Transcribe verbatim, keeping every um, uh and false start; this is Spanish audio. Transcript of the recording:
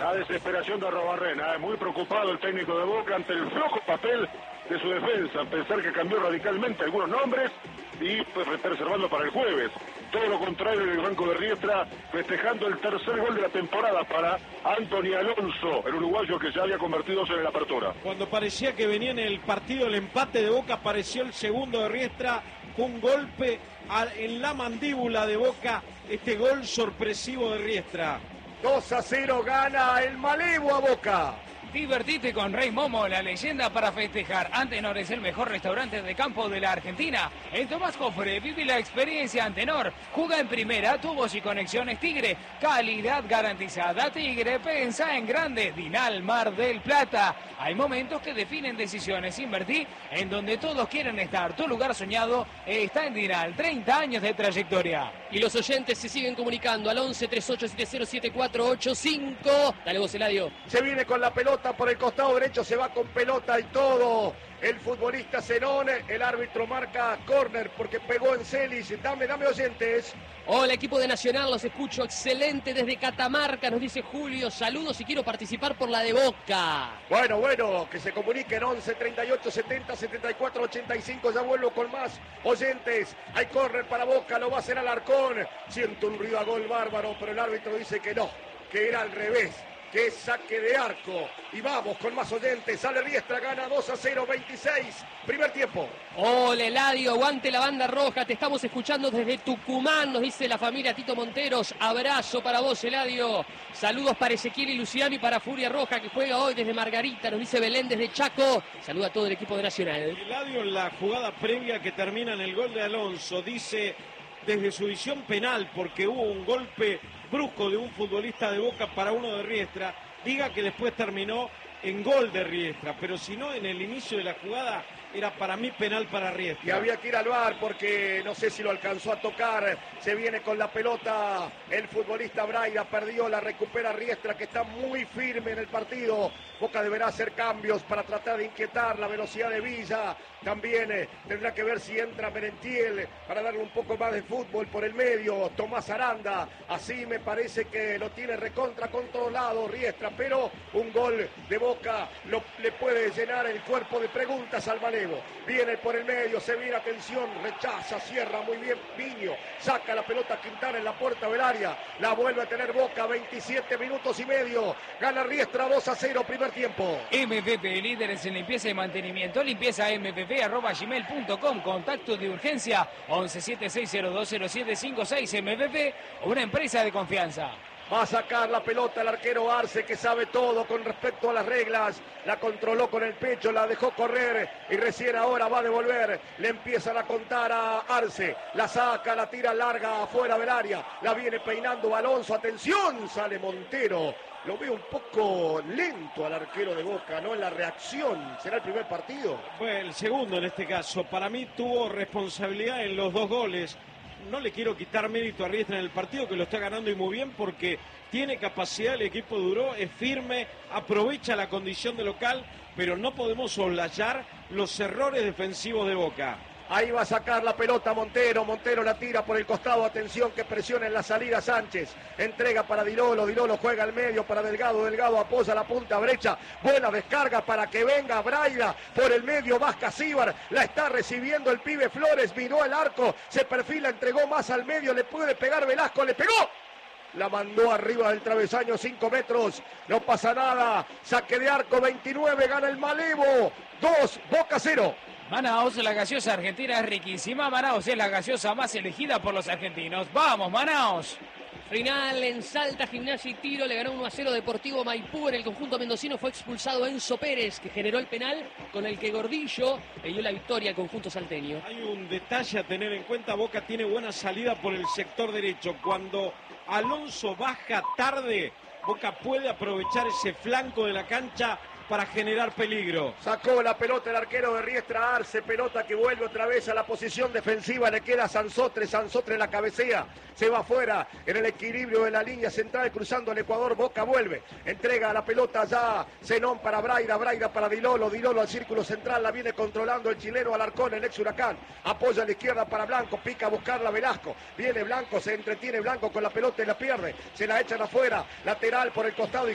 La desesperación de Arrobarrena, muy preocupado el técnico de Boca ante el flojo papel de su defensa, pensar que cambió radicalmente algunos nombres y pues, reservando para el jueves. Todo lo contrario en el banco de Riestra, festejando el tercer gol de la temporada para Anthony Alonso, el uruguayo que ya había convertido en la apertura. Cuando parecía que venía en el partido el empate de Boca, apareció el segundo de Riestra, un golpe a, en la mandíbula de Boca, este gol sorpresivo de Riestra. dos a cero gana el Malevo a Boca. Divertite con Rey Momo, la leyenda para festejar. Antenor es el mejor restaurante de campo de la Argentina. En Tomás Cofre vive la experiencia Antenor. Juega en primera, tubos y conexiones Tigre. Calidad garantizada Tigre, pensa en grande. Dinal Mar del Plata. Hay momentos que definen decisiones. Invertí en donde todos quieren estar. Tu lugar soñado está en Dinal. treinta años de trayectoria. Y los oyentes se siguen comunicando al once treinta y ocho setenta siete cuatro ocho cinco. Dale vos, Eladio. Se viene con la pelota por el costado derecho, se va con pelota y todo. El futbolista Zenón, el árbitro marca córner porque pegó en Celis. Dame, dame oyentes. Hola, equipo de Nacional, los escucho excelente desde Catamarca, nos dice Julio. Saludos y quiero participar por la de Boca. Bueno, bueno, que se comuniquen once treinta y ocho setenta setenta y cuatro ochenta y cinco. Ya vuelvo con más oyentes. Hay córner para Boca, lo va a hacer Alarcón. Siento un ruido a gol bárbaro, pero el árbitro dice que no, que era al revés. Que es saque de arco. Y vamos con más oyentes. Sale Riestra, gana dos a cero, veintiséis. Primer tiempo. Hola, Eladio, aguante la banda roja. Te estamos escuchando desde Tucumán, nos dice la familia Tito Monteros. Abrazo para vos, Eladio. Saludos para Ezequiel y Luciano y para Furia Roja, que juega hoy desde Margarita. Nos dice Belén desde Chaco. Saluda a todo el equipo de Nacional. Eladio, en la jugada previa que termina en el gol de Alonso, dice desde su visión penal, porque hubo un golpe brusco de un futbolista de Boca para uno de Riestra, diga que después terminó en gol de Riestra, pero si no, en el inicio de la jugada era para mí penal para Riestra. Y había que ir al V A R porque no sé si lo alcanzó a tocar. Se viene con la pelota el futbolista Braida, perdió, la recupera Riestra, que está muy firme en el partido. Boca deberá hacer cambios para tratar de inquietar la velocidad de Villa. También eh, tendrá que ver si entra Merentiel para darle un poco más de fútbol por el medio. Tomás Aranda, así me parece que lo tiene recontra controlado Riestra, pero un gol de Boca lo, le puede llenar el cuerpo de preguntas al Malevo. Viene por el medio, se viene, atención, rechaza, cierra muy bien Piño, saca la pelota Quintana en la puerta del área, la vuelve a tener Boca, veintisiete minutos y medio, gana Riestra dos a cero, primer tiempo. M V P, líderes en limpieza y mantenimiento, limpieza m v p arroba gmail punto com, contacto de urgencia once setenta y seis cero dos cero siete cinco seis. M V P, una empresa de confianza. Va a sacar la pelota el arquero Arce, que sabe todo con respecto a las reglas. La controló con el pecho, la dejó correr y recién ahora va a devolver. Le empiezan a contar a Arce. La saca, la tira larga afuera del área. La viene peinando Alonso. Atención, sale Montero. Lo veo un poco lento al arquero de Boca, ¿no? En la reacción. ¿Será el primer partido? Fue el segundo en este caso. Para mí tuvo responsabilidad en los dos goles. No le quiero quitar mérito a Riestra en el partido, que lo está ganando y muy bien, porque tiene capacidad, el equipo duró, es firme, aprovecha la condición de local, pero no podemos soslayar los errores defensivos de Boca. Ahí va a sacar la pelota Montero, Montero la tira por el costado, atención que presiona en la salida Sánchez, entrega para Dilolo, Dilolo juega al medio para Delgado, Delgado apoya la punta brecha, buena descarga para que venga Braida por el medio, Vasca Cíbar, la está recibiendo el pibe Flores, miró el arco, se perfila, entregó más al medio, le puede pegar Velasco, le pegó. La mandó arriba del travesaño, cinco metros, no pasa nada, saque de arco, veintinueve, gana el Malevo, dos, Boca cero. Manaos, la gaseosa argentina es riquísima. Manaos es la gaseosa más elegida por los argentinos. ¡Vamos, Manaos! Final en Salta, Gimnasia y Tiro, le ganó uno a cero Deportivo Maipú. En el conjunto mendocino fue expulsado Enzo Pérez, que generó el penal con el que Gordillo le dio la victoria al conjunto salteño. Hay un detalle a tener en cuenta, Boca tiene buena salida por el sector derecho. Cuando Alonso baja tarde, Boca puede aprovechar ese flanco de la cancha para generar peligro. Sacó la pelota el arquero de Riestra, Arce, pelota que vuelve otra vez a la posición defensiva, le queda Sansotre, Sansotre la cabecea, se va afuera en el equilibrio de la línea central, cruzando el Ecuador, Boca vuelve, entrega la pelota ya, Zenón para Braida, Braida para Dilolo, Dilolo al círculo central, la viene controlando el chileno Alarcón, el ex Huracán, apoya a la izquierda para Blanco, pica a buscarla Velasco, viene Blanco, se entretiene Blanco con la pelota y la pierde, se la echan afuera, lateral por el costado